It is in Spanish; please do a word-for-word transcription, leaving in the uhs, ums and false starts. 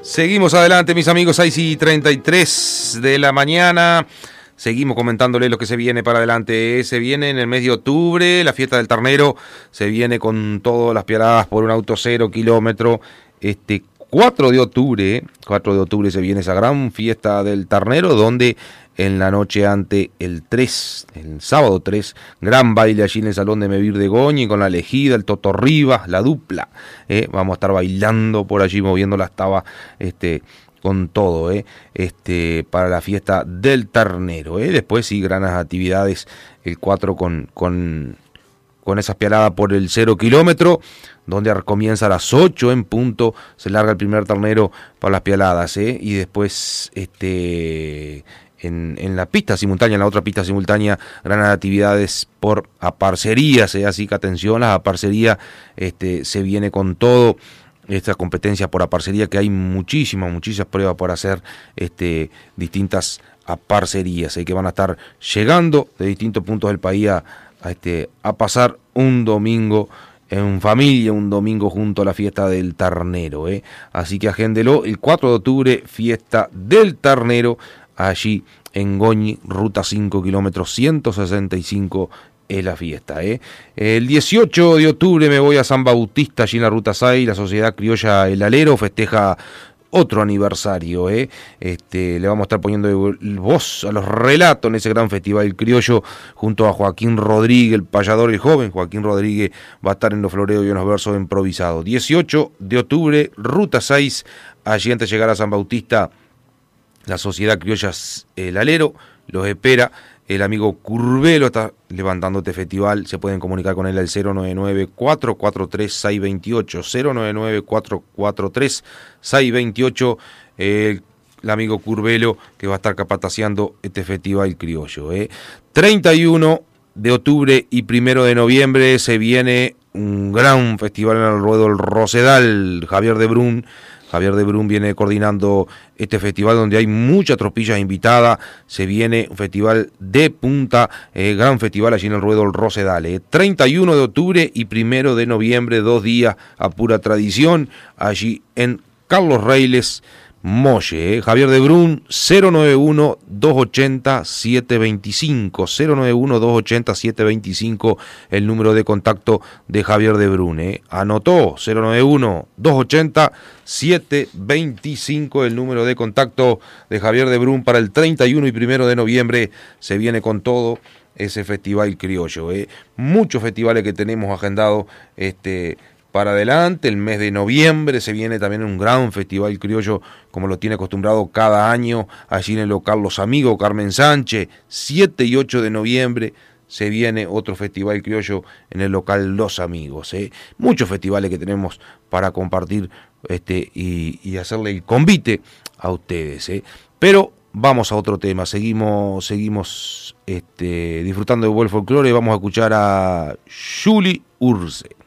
Seguimos adelante, mis amigos, seis y treinta y tres de la mañana. Seguimos comentándole lo que se viene para adelante. Se viene en el mes de octubre, la fiesta del Ternero. Se viene con todas las piaradas por un auto cero kilómetro. Este cuatro de octubre, cuatro de octubre se viene esa gran fiesta del Ternero, donde en la noche ante el tres, el sábado tres, gran baile allí en el Salón de Mevir de Goñi, con la Elegida, el Toto Rivas, la dupla. Eh, vamos a estar bailando por allí, moviendo las tabas, este... con todo, ¿eh? este, para la fiesta del Ternero. ¿eh? Después sí, grandes actividades, el cuatro con, con, con esa pialada por el cero kilómetro, donde comienza a las ocho en punto, se larga el primer ternero para las pialadas, ¿eh? y después este, en, en la pista simultánea, en la otra pista simultánea, grandes actividades por aparcerías, ¿eh? así que atención, las aparcerías este, se viene con todo. Esta competencia por aparcería, que hay muchísimas, muchísimas pruebas por hacer, este, distintas aparcerías, ¿eh? que van a estar llegando de distintos puntos del país a, a, este, a pasar un domingo en familia, un domingo junto a la fiesta del Ternero. ¿eh? Así que agéndelo, el cuatro de octubre, fiesta del Ternero, allí en Goñi, ruta cinco kilómetros, ciento sesenta y cinco es la fiesta. ¿eh? El dieciocho de octubre me voy a San Bautista, allí en la ruta seis, la Sociedad Criolla El Alero festeja otro aniversario. ¿eh? Este, le vamos a estar poniendo voz a los relatos en ese gran festival criollo, junto a Joaquín Rodríguez, el payador, el joven Joaquín Rodríguez, va a estar en los floreos y en los versos improvisados. dieciocho de octubre, ruta seis, allí antes de llegar a San Bautista, la Sociedad Criolla El Alero los espera. El amigo Curvelo está levantando este festival. Se pueden comunicar con él al cero nueve nueve, cuatro cuatro tres, seis dos ocho, cero nueve nueve, cuatro cuatro tres, seis dos ocho. Eh, el amigo Curvelo, que va a estar capataceando este festival criollo. Eh. treinta y uno de octubre y primero de noviembre se viene un gran festival en el ruedo del Rosedal. Javier de Brun Javier de Brun viene coordinando este festival, donde hay muchas tropillas invitadas. Se viene un festival de punta, eh, gran festival allí en el ruedo del Rosedal. Eh. treinta y uno de octubre y primero de noviembre, dos días a pura tradición, allí en Carlos Reiles, Molle. Eh. Javier de Brun, cero nueve uno, dos ochenta, siete veinticinco, cero nueve uno, dos ochenta, siete veinticinco, el número de contacto de Javier de Brun. Eh. Anotó, cero nueve uno, dos ochenta, siete veinticinco, el número de contacto de Javier de Brun para el treinta y uno y primero de noviembre. Se viene con todo ese festival criollo. Eh. Muchos festivales que tenemos agendados este, para adelante. El mes de noviembre se viene también un gran festival criollo, como lo tiene acostumbrado cada año, allí en el local Los Amigos, Carmen Sánchez. siete y ocho de noviembre se viene otro festival criollo en el local Los Amigos. ¿eh? Muchos festivales que tenemos para compartir este, y, y hacerle el convite a ustedes. ¿eh? Pero vamos a otro tema. Seguimos, seguimos este, disfrutando de buen folclore. Vamos a escuchar a Juli Urse.